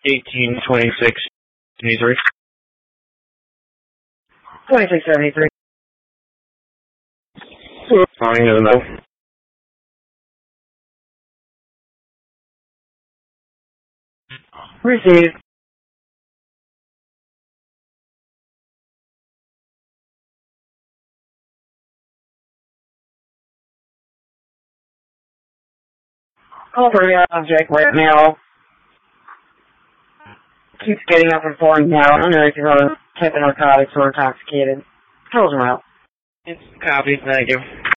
1826 73. 2673. Calling to the middle. Received. Call for the object right now. Keeps getting up and falling down. I don't know if you're on type of narcotics or intoxicated. Controls him out. Copy, thank you.